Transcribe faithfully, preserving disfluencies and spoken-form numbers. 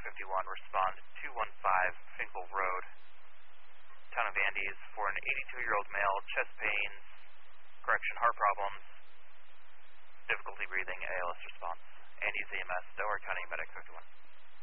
fifty-one, respond two one five Finkel Road, town of Andes, for an eighty-two-year-old male, chest pains, correction, heart problems, difficulty breathing, A L S response. Andes E M S, Delaware County Medic fifty-one.